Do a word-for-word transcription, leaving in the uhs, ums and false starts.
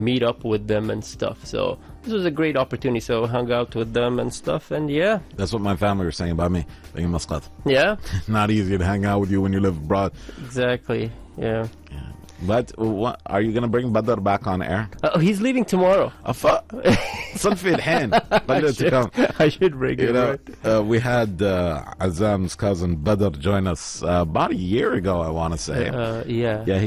meet up with them and stuff. So this was a great opportunity. So I hung out with them and stuff, and yeah. That's what my family were saying about me being in Muscat. Yeah. Not easy to hang out with you when you live abroad. Exactly. Yeah. Yeah. But what, are you going to bring Badr back on air? Oh, he's leaving tomorrow. صدفة الحين. قلت to come. I should bring You him. know, Right? uh, we had uh, Azam's cousin Badr join us uh, about a year ago, I want to say. Uh, yeah. Yeah, he